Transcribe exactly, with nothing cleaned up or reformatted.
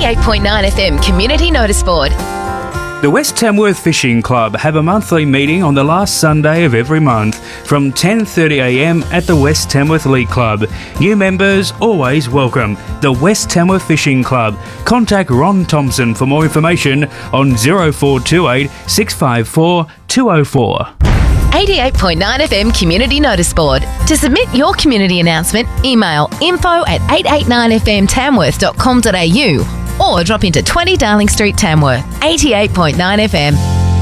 eighty-eight point nine F M Community Notice Board. The West Tamworth Fishing Club have a monthly meeting on the last Sunday of every month from ten thirty a m at the West Tamworth League Club. New members always welcome. The West Tamworth Fishing Club. Contact Ron Thompson for more information on zero four two eight, six five four, two oh four. eighty-eight point nine F M Community Notice Board. To submit your community announcement, email info at eight eight nine f m tamworth dot com dot a u or drop into twenty Darling Street, Tamworth. eighty-eight point nine F M.